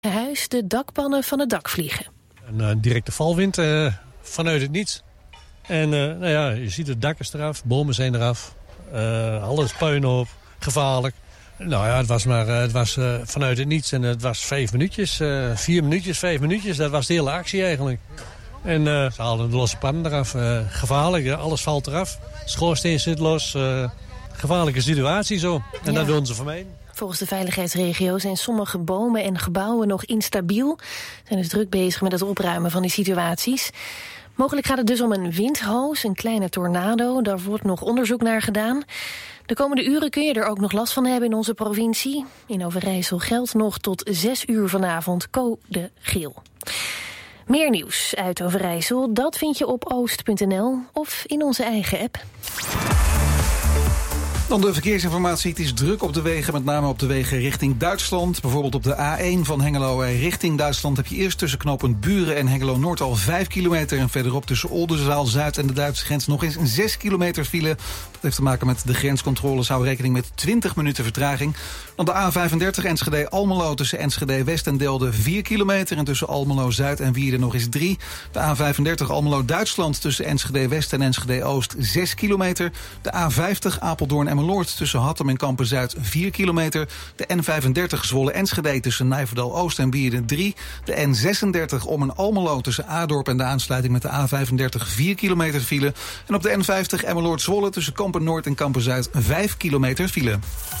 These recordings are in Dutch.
Huis de dakpannen van het dak vliegen. Een directe valwind vanuit het niets. En je ziet het dak is eraf, bomen zijn eraf. Alles puinhoop, gevaarlijk. Nou ja, het was vanuit het niets en het was 5 minuutjes. 4 minuutjes, 5 minuutjes, dat was de hele actie eigenlijk. En ze haalden de losse pannen eraf. Gevaarlijk, alles valt eraf. Schoorsteen zit los. Gevaarlijke situatie zo. En dat wilden ze vermijden. Volgens de veiligheidsregio zijn sommige bomen en gebouwen nog instabiel. Ze zijn dus druk bezig met het opruimen van die situaties. Mogelijk gaat het dus om een windhoos, een kleine tornado. Daar wordt nog onderzoek naar gedaan. De komende uren kun je er ook nog last van hebben in onze provincie. In Overijssel geldt nog tot 6 uur vanavond code geel. Meer nieuws uit Overijssel, dat vind je op oost.nl of in onze eigen app. Dan de verkeersinformatie. Het is druk op de wegen, met name op de wegen richting Duitsland. Bijvoorbeeld op de A1 van Hengelo richting Duitsland heb je eerst tussen knooppunt Buren en Hengelo-Noord al 5 kilometer. En verderop tussen Oldenzaal-Zuid en de Duitse grens nog eens 6 kilometer file. Dat heeft te maken met de grenscontroles. Hou rekening met 20 minuten vertraging. Dan de A35 Enschede-Almelo tussen Enschede-West en Delden 4 kilometer. En tussen Almelo-Zuid en Wierden nog eens 3. De A35 Almelo-Duitsland tussen Enschede-West en Enschede-Oost 6 kilometer. De A50 Apeldoorn en Noord tussen Hattem en Kampen-Zuid 4 kilometer. De N35 Zwolle-Enschede tussen Nijverdal-Oost en Wierden 3. De N36 Ommen-Almelo tussen Adorp en de aansluiting met de A35 4 kilometer file. En op de N50 Emmeloord-Zwolle tussen Kampen-Noord en Kampen-Zuid 5 kilometer file.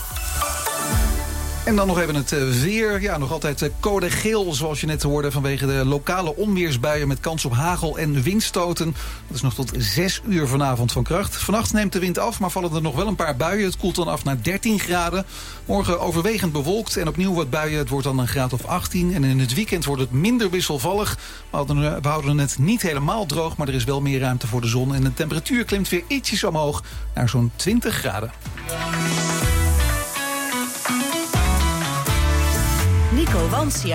En dan nog even het weer. Ja, nog altijd code geel, zoals je net hoorde, vanwege de lokale onweersbuien met kans op hagel en windstoten. Dat is nog tot 6 uur vanavond van kracht. Vannacht neemt de wind af, maar vallen er nog wel een paar buien. Het koelt dan af naar 13 graden. Morgen overwegend bewolkt en opnieuw wat buien. Het wordt dan een graad of 18. En in het weekend wordt het minder wisselvallig. We houden het niet helemaal droog, maar er is wel meer ruimte voor de zon. En de temperatuur klimt weer ietsjes omhoog naar zo'n 20 graden. Nico Wansia.